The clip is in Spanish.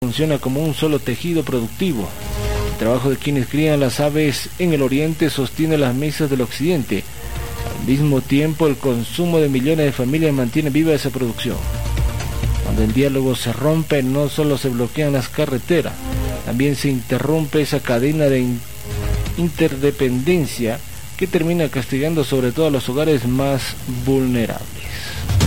funciona como un solo tejido productivo. El trabajo de quienes crían las aves en el oriente sostiene las mesas del occidente. Al mismo tiempo, el consumo de millones de familias mantiene viva esa producción. Cuando el diálogo se rompe, no solo se bloquean las carreteras, también se interrumpe esa cadena de interdependencia que termina castigando sobre todo a los hogares más vulnerables.